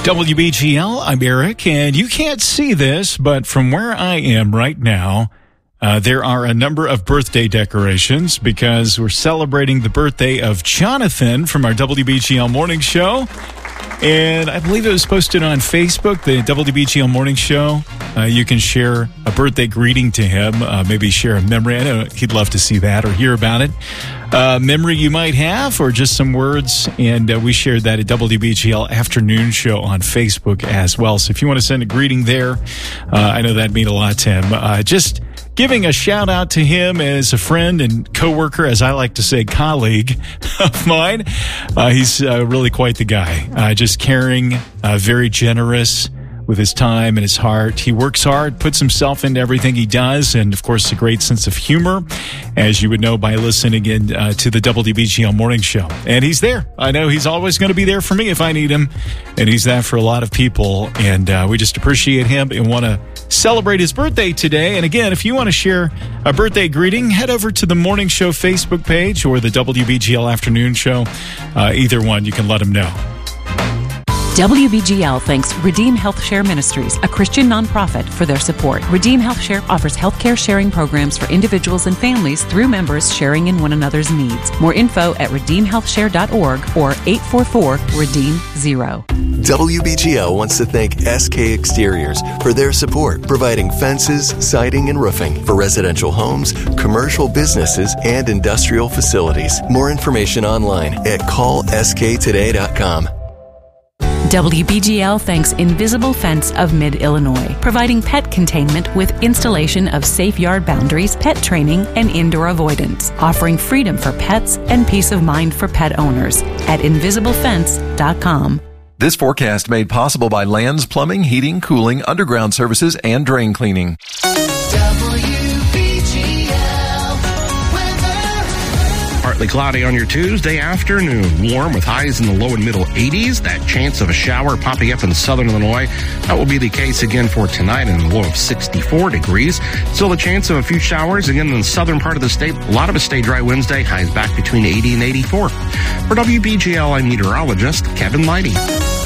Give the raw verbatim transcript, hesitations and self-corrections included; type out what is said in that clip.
W B G L, I'm Eric, and you can't see this, but from where I am right now, uh, there are a number of birthday decorations because we're celebrating the birthday of Jonathan from our W B G L Morning Show. And I believe it was posted on Facebook, the W B G L Morning Show. Uh, you can share a birthday greeting to him, uh, maybe share a memory. I know he'd love to see that or hear about it. Uh, memory you might have or just some words. And uh, we shared that at W B G L Afternoon Show on Facebook as well. So if you want to send a greeting there, uh, I know that'd mean a lot to him. Uh, just giving a shout out to him as a friend and coworker, as I like to say, colleague of mine. Uh, he's uh, really quite the guy. Uh, just caring, uh, very generous with his time and his heart. He works hard, puts himself into everything he does, and of course, a great sense of humor, as you would know by listening in uh, to the W B G L Morning Show. And he's there. I know he's always going to be there for me if I need him, and he's that for a lot of people. And uh, we just appreciate him and want to celebrate his birthday today. And again, if you want to share a birthday greeting, head over to the Morning Show Facebook page or the W B G L Afternoon Show. Uh, either one, you can let him know. W B G L thanks Redeem Health Share Ministries, a Christian nonprofit, for their support. Redeem Health Share offers healthcare sharing programs for individuals and families through members sharing in one another's needs. More info at redeem health share dot org or eight four four, redeem zero. W B G L wants to thank S K Exteriors for their support, providing fences, siding, and roofing for residential homes, commercial businesses, and industrial facilities. More information online at call s k today dot com. W B G L thanks Invisible Fence of Mid-Illinois, providing pet containment with installation of safe yard boundaries, pet training, and indoor avoidance, offering freedom for pets and peace of mind for pet owners at invisible fence dot com. This forecast made possible by Lands Plumbing, Heating, Cooling, Underground Services, and Drain Cleaning. Partly cloudy on your Tuesday afternoon. Warm with highs in the low and middle eighties. That chance of a shower popping up in southern Illinois. That will be the case again for tonight in the low of sixty-four degrees. Still the chance of a few showers again in the southern part of the state. A lot of it stay dry Wednesday. Highs back between eighty and eighty-four. For W B G L, I'm meteorologist Kevin Leidy.